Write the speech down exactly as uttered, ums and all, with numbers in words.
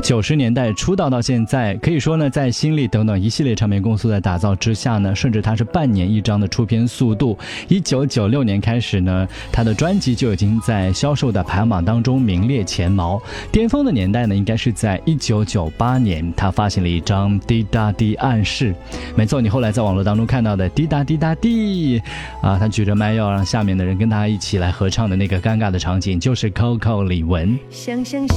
九十年代出道到现在，可以说呢，在新力等等一系列唱片公司的打造之下呢，甚至他是半年一张的出片速度。一九九六年开始呢，他的专辑就已经在销售的排行榜当中名列前茅。巅峰的年代呢，应该是在一九九八年，他发行了一张《滴答滴暗示》。没错，你后来在网络当中看到的滴答滴答滴啊，他举着麦要让下面的人跟他一起来合唱的那个尴尬的场景，就是 Coco 李玟。 想想